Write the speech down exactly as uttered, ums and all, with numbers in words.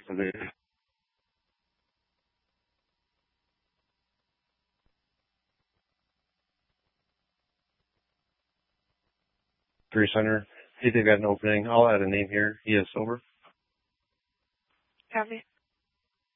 Okay. Three center. See if they've got an opening. I'll add a name here. Yes, over. Copy.